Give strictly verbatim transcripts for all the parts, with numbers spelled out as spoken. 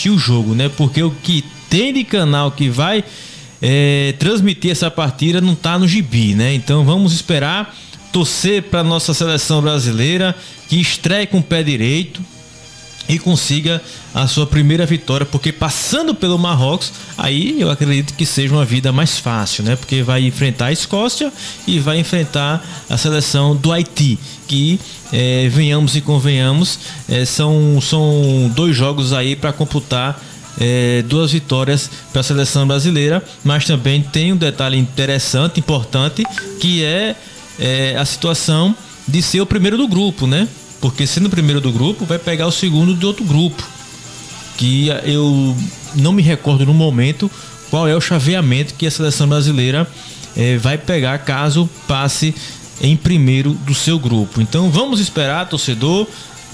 assistir o jogo, né? Porque o que tem de canal que vai é, transmitir essa partida não tá no gibi, né? Então vamos esperar, torcer para nossa seleção brasileira que estreie com o pé direito e consiga a sua primeira vitória, porque passando pelo Marrocos, aí eu acredito que seja uma vida mais fácil, né? Porque vai enfrentar a Escócia e vai enfrentar a seleção do Haiti, que é, venhamos e convenhamos, é, são, são dois jogos aí para computar é, duas vitórias para a seleção brasileira, mas também tem um detalhe interessante, importante, que é, é a situação de ser o primeiro do grupo, né? Porque sendo o primeiro do grupo, vai pegar o segundo de outro grupo. Que eu não me recordo no momento qual é o chaveamento que a seleção brasileira eh, vai pegar caso passe em primeiro do seu grupo. Então vamos esperar, torcedor,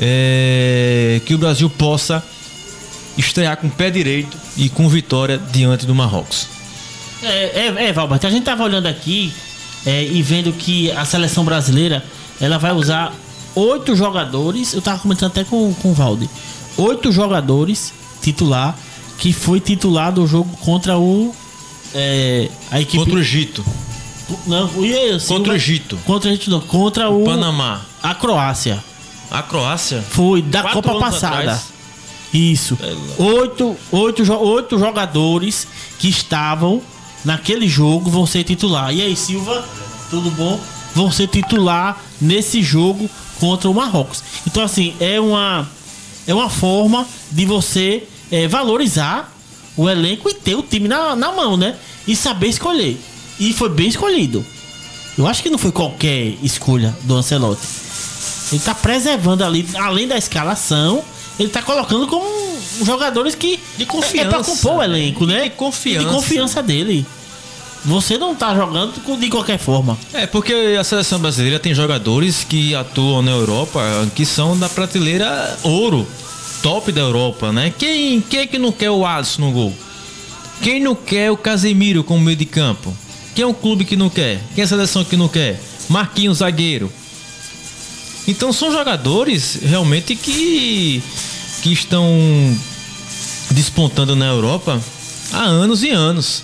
eh, que o Brasil possa estrear com o pé direito e com vitória diante do Marrocos. É, é, é Valbert, a gente estava olhando aqui é, e vendo que a seleção brasileira ela vai usar oito jogadores, eu tava comentando até com, com o Valde, oito jogadores titular, que foi titular do jogo contra o é, a equipe contra o Egito. Não, eu, assim, contra o Egito. Contra o Egito, não, contra o, o Panamá. A Croácia. A Croácia? Foi da Quatro Copa passada. Atrás. Isso. Oito, oito, oito jogadores que estavam naquele jogo vão ser titular. E aí, Silva, tudo bom? Vão ser titular nesse jogo contra o Marrocos. Então, assim, é uma, é uma forma de você é, valorizar o elenco e ter o time na, na mão, né? E saber escolher. E foi bem escolhido. Eu acho que não foi qualquer escolha do Ancelotti. Ele tá preservando ali, além da escalação, ele tá colocando como jogadores que de confiança, é pra compor o elenco, né? De confiança. E de confiança dele. Você não tá jogando de qualquer forma. É, porque a seleção brasileira tem jogadores que atuam na Europa, que são da prateleira ouro, top da Europa, né? Quem, quem é que não quer o Alisson no gol? Quem não quer o Casemiro como meio de campo? Quem é um clube que não quer? Quem é a seleção que não quer? Marquinhos, zagueiro. Então são jogadores realmente que, que estão despontando na Europa há anos e anos.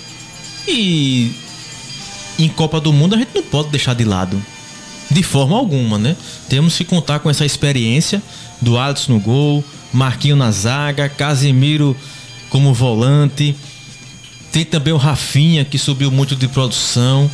E em Copa do Mundo a gente não pode deixar de lado, de forma alguma, né? Temos que contar com essa experiência do Alisson no gol, Marquinhos na zaga, Casemiro como volante. Tem também o Rafinha, que subiu muito de produção,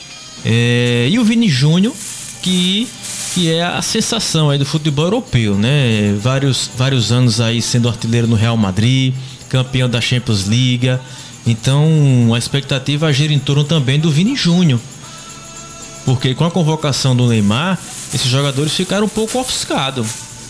é, e o Vini Júnior, que, que é a sensação aí do futebol europeu, né? Vários, vários anos aí sendo artilheiro no Real Madrid, campeão da Champions League. Então a expectativa gira em torno também do Vini Júnior, porque com a convocação do Neymar, esses jogadores ficaram um pouco ofuscados.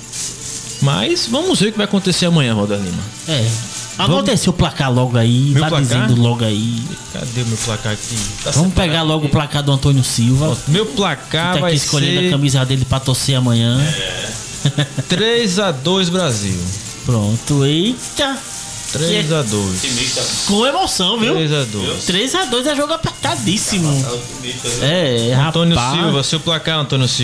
Mas vamos ver o que vai acontecer amanhã, Valder Lima. É, aconteceu o placar logo aí, meu tá placar? dizendo logo aí. Cadê o meu placar aqui? Tá Vamos pegar logo o placar do Antônio Silva. Meu placar tá vai aqui escolhendo ser... a camisa dele pra torcer amanhã. É. três a dois Brasil. Pronto, eita. três a dois. Com emoção, viu? três a dois. três a dois é jogo apertadíssimo. É, Antônio rapaz. Silva, seu placar, Antônio Silva.